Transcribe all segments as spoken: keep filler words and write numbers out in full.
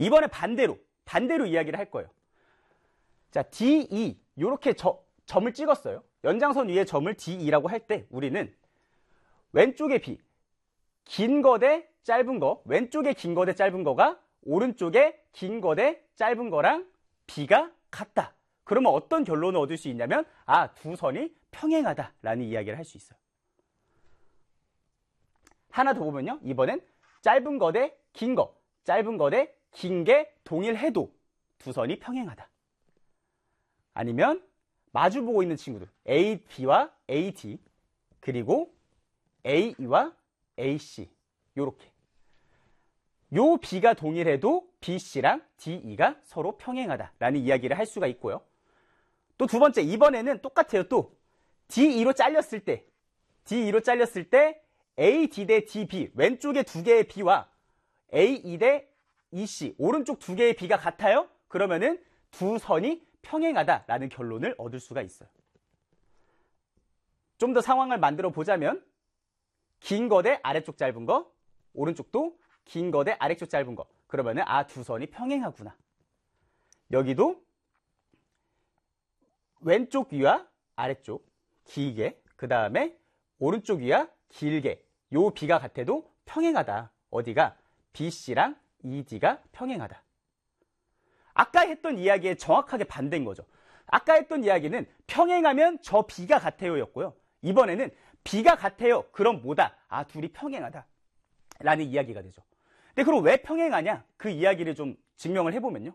이번에 반대로, 반대로 이야기를 할 거예요. 자, 디이, 요렇게 저, 점을 찍었어요. 연장선 위에 점을 디이라고 할 때 우리는 왼쪽의 B, 긴 거 대 짧은 거, 왼쪽에 긴 거 대 짧은 거가 오른쪽에 긴 거 대 짧은 거랑 B가 같다. 그러면 어떤 결론을 얻을 수 있냐면, 아, 두 선이 평행하다라는 이야기를 할 수 있어요. 하나 더 보면요. 이번엔 짧은 거 대 긴 거, 짧은 거 대 긴 게 동일해도 두 선이 평행하다. 아니면 마주보고 있는 친구들, 에이비와 에이디, 그리고 에이이와 에이씨, 요렇게. 요 B가 동일해도 비씨랑 디이가 서로 평행하다라는 이야기를 할 수가 있고요. 또 두 번째, 이번에는 똑같아요. 또 디이로 잘렸을 때, 디이로 잘렸을 때 에이디 대 디비, 왼쪽에 두 개의 B와 에이이 대 이씨, 오른쪽 두 개의 B가 같아요? 그러면은 두 선이 평행하다라는 결론을 얻을 수가 있어요. 좀 더 상황을 만들어 보자면, 긴 거 대 아래쪽 짧은 거, 오른쪽도 긴 거 대 아래쪽 짧은 거. 그러면은 아, 두 선이 평행하구나. 여기도 왼쪽 위와 아래쪽 길게, 그 다음에 오른쪽 위와 길게, 요 B가 같아도 평행하다. 어디가? 비씨랑 이디가 평행하다. 아까 했던 이야기에 정확하게 반대인 거죠. 아까 했던 이야기는 평행하면 저 B가 같아요 였고요. 이번에는 B가 같아요. 그럼 뭐다? 아, 둘이 평행하다 라는 이야기가 되죠. 근데 그럼 왜 평행하냐? 그 이야기를 좀 증명을 해보면요.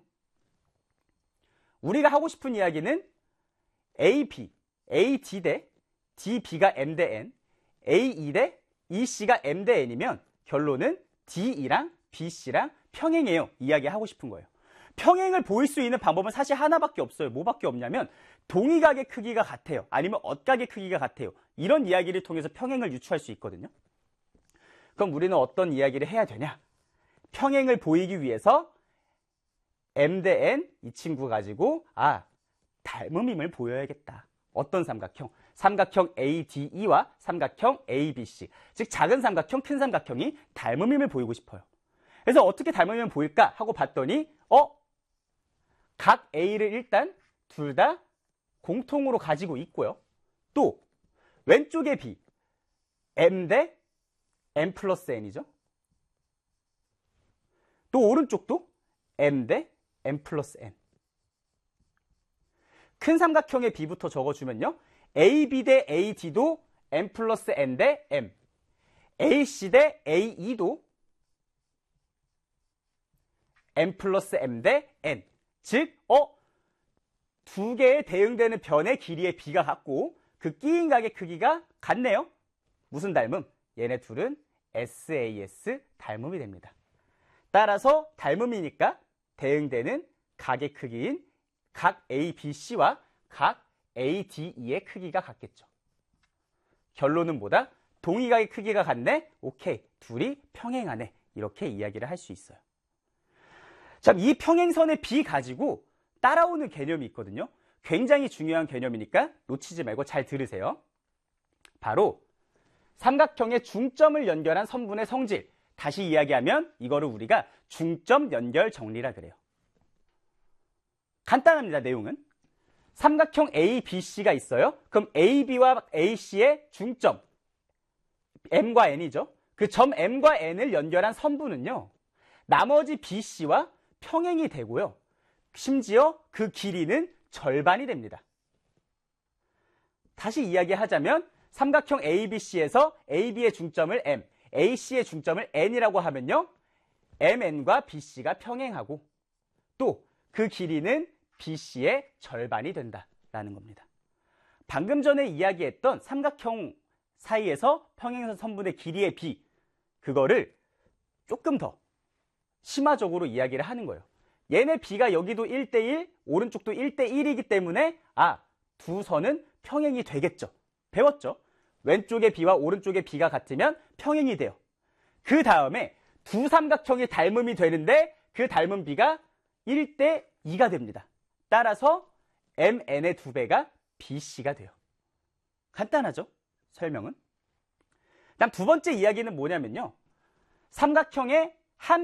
우리가 하고 싶은 이야기는 에이비, 에이디 대 디비가 M 대 N, 에이이 대 이씨가 M 대 N이면 결론은 디이랑 비씨랑 평행해요. 이야기하고 싶은 거예요. 평행을 보일 수 있는 방법은 사실 하나밖에 없어요. 뭐밖에 없냐면 동의각의 크기가 같아요. 아니면 엇각의 크기가 같아요. 이런 이야기를 통해서 평행을 유추할 수 있거든요. 그럼 우리는 어떤 이야기를 해야 되냐? 평행을 보이기 위해서 M 대 N, 이 친구 가지고 아, 닮음임을 보여야겠다. 어떤 삼각형? 삼각형 에이디이와 삼각형 에이비씨, 즉 작은 삼각형, 큰 삼각형이 닮음임을 보이고 싶어요. 그래서 어떻게 닮음임을 보일까 하고 봤더니 어? 각 A를 일단 둘 다 공통으로 가지고 있고요. 또 왼쪽에 B, M 대 M 플러스 N이죠. 또 오른쪽도 M 대 M 플러스 N. 큰 삼각형의 B부터 적어주면요. 에이비 대 에이디도 M 플러스 N 대 M, 에이씨 대 에이이도 M 플러스 M 대 N. 즉, 어, 두 개의 대응되는 변의 길이의 B가 같고 그 끼인 각의 크기가 같네요. 무슨 닮음? 얘네 둘은 에스에이에스 닮음이 됩니다. 따라서 닮음이니까 대응되는 각의 크기인 각 에이비씨와 각 에이디이의 크기가 같겠죠. 결론은 뭐다? 동의각의 크기가 같네? 오케이, 둘이 평행하네. 이렇게 이야기를 할 수 있어요. 참, 이 평행선의 B 가지고 따라오는 개념이 있거든요. 굉장히 중요한 개념이니까 놓치지 말고 잘 들으세요. 바로 삼각형의 중점을 연결한 선분의 성질. 다시 이야기하면 이거를 우리가 중점 연결 정리라 그래요. 간단합니다, 내용은. 삼각형 에이비씨가 있어요. 그럼 에이비와 에이씨의 중점, M과 N이죠. 그 점 M과 N을 연결한 선분은요, 나머지 비씨와 평행이 되고요. 심지어 그 길이는 절반이 됩니다. 다시 이야기하자면 삼각형 에이비씨에서 에이비의 중점을 M, 에이씨의 중점을 N이라고 하면요, 엠엔과 비씨가 평행하고 또 그 길이는 비씨의 절반이 된다라는 겁니다. 방금 전에 이야기했던 삼각형 사이에서 평행선 선분의 길이의 B, 그거를 조금 더 심화적으로 이야기를 하는 거예요. 얘네 B가 여기도 일 대 일, 오른쪽도 일 대 일이기 때문에 아, 두 선은 평행이 되겠죠. 배웠죠? 왼쪽의 B와 오른쪽의 B가 같으면 평행이 돼요. 그 다음에 두 삼각형이 닮음이 되는데 그 닮은 B가 일 대 이가 됩니다. 따라서 엠엔의 두 배가 비씨가 돼요. 간단하죠? 설명은. 다음 두 번째 이야기는 뭐냐면요, 삼각형의